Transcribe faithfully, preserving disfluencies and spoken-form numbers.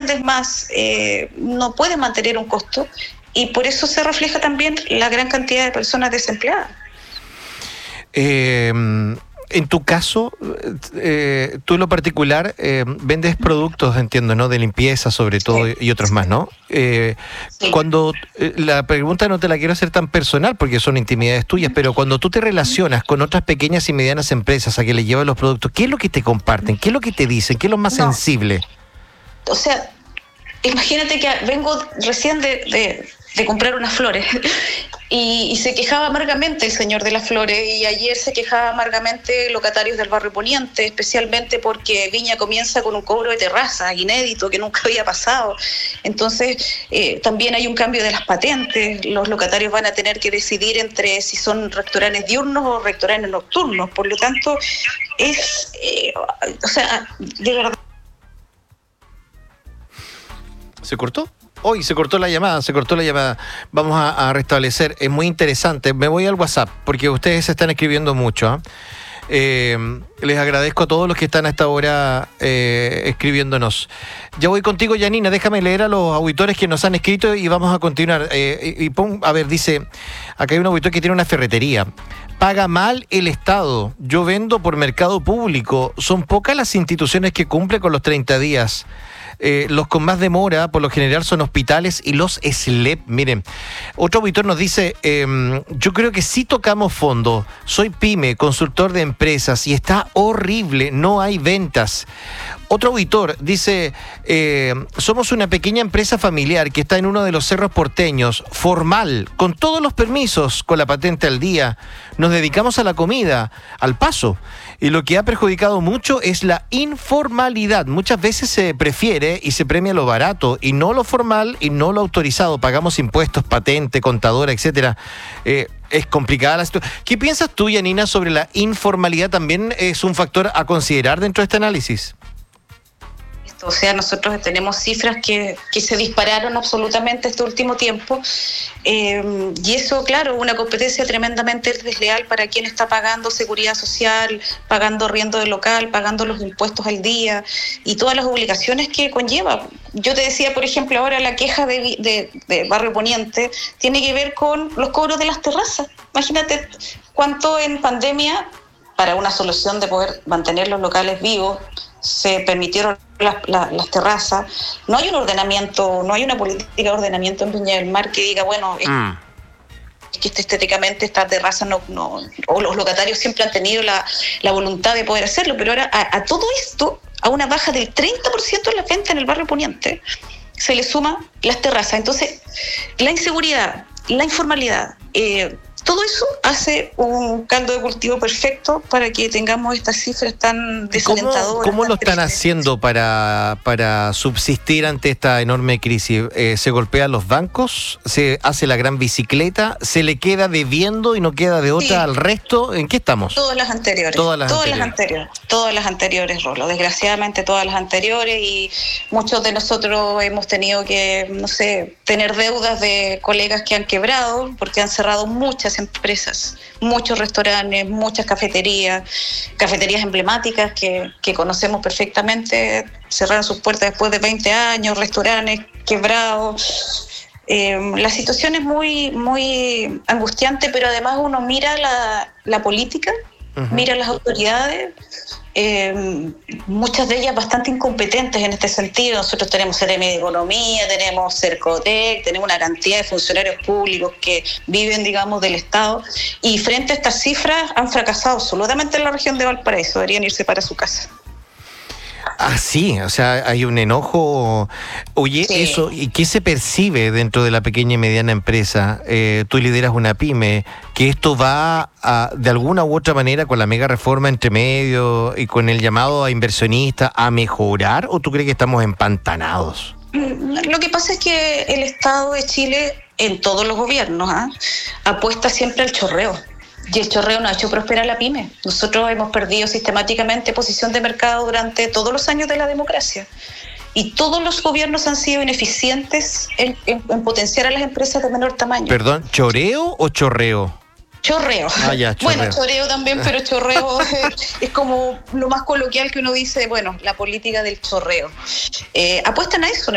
vendes más, eh, no puedes mantener un costo, y por eso se refleja también la gran cantidad de personas desempleadas. Eh, en tu caso, eh, tú en lo particular eh, vendes productos, entiendo, ¿no? De limpieza sobre todo, sí, y otros más, ¿no? Eh, sí. Cuando eh, la pregunta no te la quiero hacer tan personal porque son intimidades tuyas, pero cuando tú te relacionas con otras pequeñas y medianas empresas a que les llevan los productos, ¿qué es lo que te comparten? ¿Qué es lo que te dicen? ¿Qué es lo más no. sensible? O sea, imagínate que vengo recién de, de, de comprar unas flores y, y se quejaba amargamente el señor de las flores, y ayer se quejaba amargamente locatarios del barrio Poniente, especialmente porque Viña comienza con un cobro de terraza inédito que nunca había pasado. Entonces eh, también hay un cambio de las patentes, los locatarios van a tener que decidir entre si son restaurantes diurnos o restaurantes nocturnos, por lo tanto es, eh, o sea, de verdad. ¿Se cortó? Hoy se cortó la llamada, se cortó la llamada. Vamos a, a restablecer. Es muy interesante. Me voy al WhatsApp, porque ustedes se están escribiendo mucho. ¿eh? Eh, les agradezco a todos los que están a esta hora eh, escribiéndonos. Ya voy contigo, Yanina. Déjame leer a los auditores que nos han escrito y vamos a continuar. Eh, y, y pon, a ver, dice, acá hay un auditor que tiene una ferretería. Paga mal el Estado. Yo vendo por mercado público. Son pocas las instituciones que cumplen con los treinta días. Eh, los con más demora, por lo general, son hospitales y los S L E P. Miren, otro auditor nos dice, eh, yo creo que sí tocamos fondo. Soy pyme, consultor de empresas, y está horrible, no hay ventas. Otro auditor dice, eh, somos una pequeña empresa familiar que está en uno de los cerros porteños, formal, con todos los permisos, con la patente al día. Nos dedicamos a la comida, al paso. Y lo que ha perjudicado mucho es la informalidad. Muchas veces se prefiere y se premia lo barato y no lo formal y no lo autorizado. Pagamos impuestos, patente, contadora, etcétera. Eh, es complicada la situación. ¿Qué piensas tú, Yanina, sobre la informalidad? ¿También es un factor a considerar dentro de este análisis? O sea, nosotros tenemos cifras que, que se dispararon absolutamente este último tiempo, eh, y eso, claro, una competencia tremendamente desleal para quien está pagando seguridad social, pagando arriendo de local, pagando los impuestos al día y todas las obligaciones que conlleva. Yo te decía, por ejemplo, ahora la queja de, de, de Barrio Poniente tiene que ver con los cobros de las terrazas. Imagínate cuánto en pandemia, para una solución de poder mantener los locales vivos, se permitieron las, las, las terrazas. No hay un ordenamiento, no hay una política de ordenamiento en Viña del Mar que diga, bueno, mm. es que estéticamente esta terraza no, no, o los locatarios siempre han tenido la, la voluntad de poder hacerlo, pero ahora a, a todo esto, a una baja del treinta por ciento en la venta en el barrio Poniente, se le suma las terrazas. Entonces, la inseguridad, la informalidad, eh, todo eso hace un caldo de cultivo perfecto para que tengamos estas cifras tan desalentadoras. ¿Cómo, cómo lo están haciendo para, para subsistir ante esta enorme crisis? Eh, ¿Se golpean los bancos? ¿Se hace la gran bicicleta? ¿Se le queda debiendo y no queda de otra sí. al resto? ¿En qué estamos? Todas las anteriores. Todas las todas anteriores. Las anteriores. Todas las anteriores, Rolo. Desgraciadamente todas las anteriores, y muchos de nosotros hemos tenido que, no sé, tener deudas de colegas que han quebrado porque han cerrado muchas empresas, muchos restaurantes, muchas cafeterías, cafeterías emblemáticas que, que conocemos perfectamente, cerraron sus puertas después de veinte años, restaurantes quebrados. Eh, la situación es muy, muy angustiante, pero además uno mira la, la política, uh-huh. mira las autoridades, eh, muchas de ellas bastante incompetentes en este sentido. Nosotros tenemos Seremi de Economía, tenemos Cercotec, tenemos una cantidad de funcionarios públicos que viven, digamos, del Estado, y frente a estas cifras han fracasado absolutamente en la región de Valparaíso, deberían irse para su casa. Ah, sí, o sea, hay un enojo. Oye, sí. Eso, ¿y qué se percibe dentro de la pequeña y mediana empresa? Eh, tú lideras una pyme, que esto va a, de alguna u otra manera, con la mega reforma entre medio y con el llamado a inversionistas, a mejorar, ¿o tú crees que estamos empantanados? Lo que pasa es que el Estado de Chile, en todos los gobiernos, ¿eh? apuesta siempre al chorreo. Y el chorreo no ha hecho prosperar la pyme. Nosotros hemos perdido sistemáticamente posición de mercado durante todos los años de la democracia. Y todos los gobiernos han sido ineficientes en, en, en potenciar a las empresas de menor tamaño. Perdón, ¿choreo o chorreo? Chorreo. Ah, ya, chorreo. Bueno, choreo también, pero chorreo es, es como lo más coloquial que uno dice, bueno, la política del chorreo. Eh, apuestan a eso.